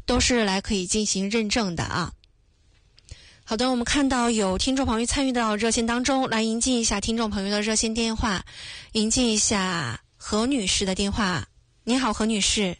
都是来可以进行认证的啊。好的，我们看到有听众朋友参与到热线当中，来迎接一下听众朋友的热线电话，迎接一下何女士的电话。你好，何女士。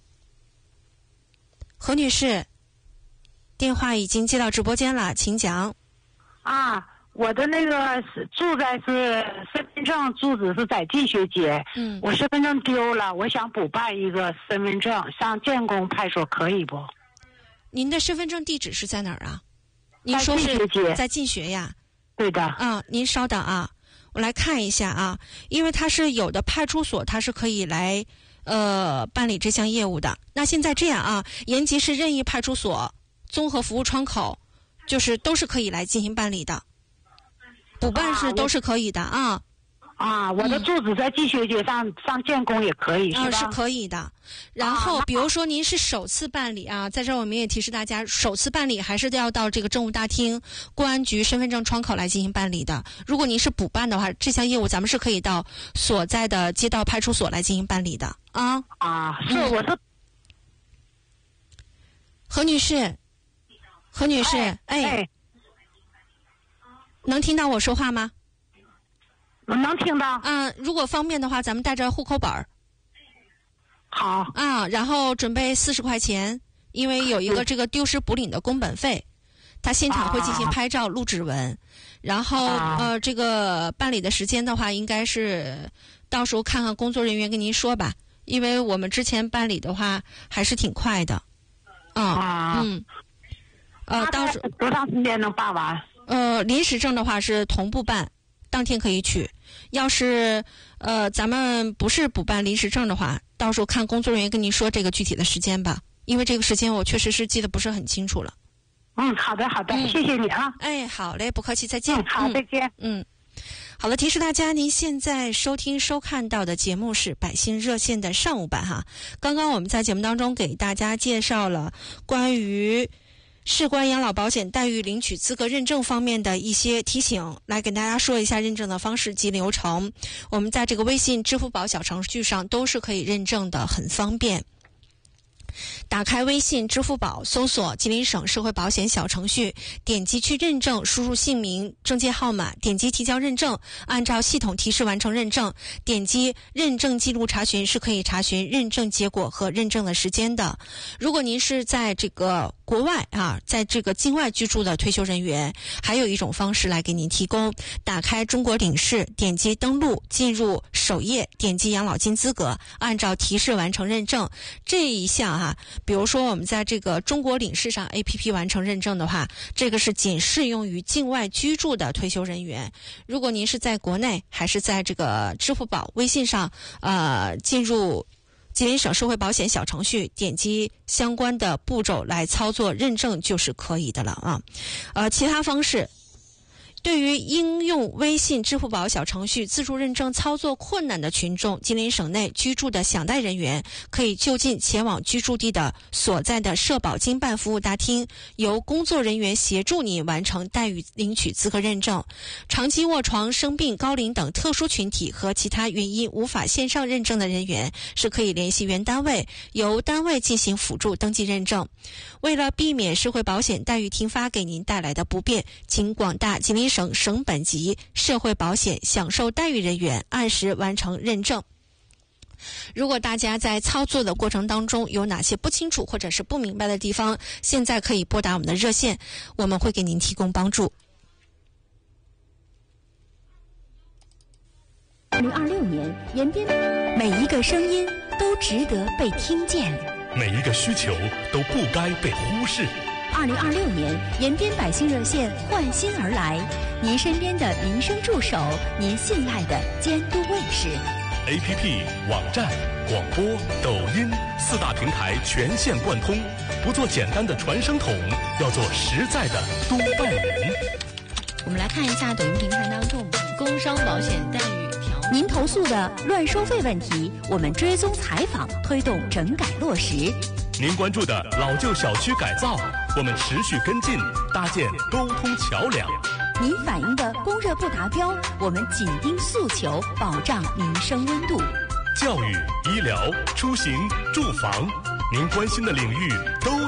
何女士，电话已经接到直播间了，请讲。 啊，我的那个住在是身份证住址是在进学街，我身份证丢了，我想补办一个身份证，上建工派出所可以不？ 您的身份证地址是在哪儿啊？您说是在进学呀？ 对的。 啊，您稍等啊，我来看一下啊，因为它是有的派出所，它是可以来办理这项业务的。那现在这样啊，延吉市任意派出所综合服务窗口，就是都是可以来进行办理的，补办是都是可以的啊。 啊，我的住址在进学街，上建工也可以，是吧？ 是可以的。然后，比如说您是首次办理啊，在这儿我们也提示大家，首次办理还是要到这个政务大厅、公安局身份证窗口来进行办理的。如果您是补办的话，这项业务咱们是可以到所在的街道派出所来进行办理的啊。 啊，是，我是何女士，何女士，哎，能听到我说话吗？ 能听到。 如果方便的话，咱们带着户口本儿。 好。 啊，然后准备40块钱，因为有一个这个丢失补领的工本费，他现场会进行拍照、录指纹，然后这个办理的时间的话，应该是到时候看看工作人员跟您说吧，因为我们之前办理的话还是挺快的。到时候多长时间能办完？ 临时证的话是同步办，当天可以取。要是咱们不是补办临时证的话，到时候看工作人员跟您说这个具体的时间吧，因为这个时间我确实是记得不是很清楚了。 好的，谢谢你啊。 哎，好嘞，不客气，再见。 好，再见。 好了，提示大家，您现在收看到的节目是百姓热线的上午版哈。刚刚我们在节目当中给大家介绍了关于事关养老保险待遇领取资格认证方面的一些提醒，来给大家说一下认证的方式及流程。我们在这个微信、支付宝小程序上都是可以认证的，很方便。打开微信、支付宝，搜索吉林省社会保险小程序，点击去认证，输入姓名、证件号码，点击提交认证，按照系统提示完成认证，点击认证记录查询，是可以查询认证结果和认证的时间的。如果您是在这个国外啊，在这个境外居住的退休人员，还有一种方式来给您提供，打开中国领事，点击登录，进入首页，点击养老金资格，按照提示完成认证。这一项比如说我们在这个中国领事上 APP 完成认证的话，这个是仅适用于境外居住的退休人员。如果您是在国内，还是在这个支付宝、微信上进入吉林省社会保险小程序，点击相关的步骤来操作认证就是可以的了啊。其他方式，对于应用微信、支付宝小程序自助认证操作困难的群众，吉林省内居住的享贷人员可以就近前往居住地的所在的社保经办服务大厅，由工作人员协助您完成待遇领取资格认证。长期卧床、生病、高龄等特殊群体和其他原因无法线上认证的人员，是可以联系原单位，由单位进行辅助登记认证。为了避免社会保险待遇停发给您带来的不便，请广大吉林省省本级社会保险享受待遇人员按时完成认证。如果大家在操作的过程当中有哪些不清楚或者是不明白的地方，现在可以拨打我们的热线，我们会给您提供帮助。 2026年，延边每一个声音都值得被听见， 每一个需求都不该被忽视。 2026年，延边百姓热线换新而来，您身边的民生助手，您信赖的监督卫士。 APP、网站、广播、抖音4大平台全线贯通，不做简单的传声筒，要做实在的督办人。 我们来看一下抖音平台当中工伤保险待遇条您投诉的乱收费问题，我们追踪采访，推动整改落实。 您关注的老旧小区改造，我们持续跟进，搭建沟通桥梁。 您反映的供热不达标，我们紧盯诉求，保障民生温度。 教育、医疗、出行、住房，您关心的领域都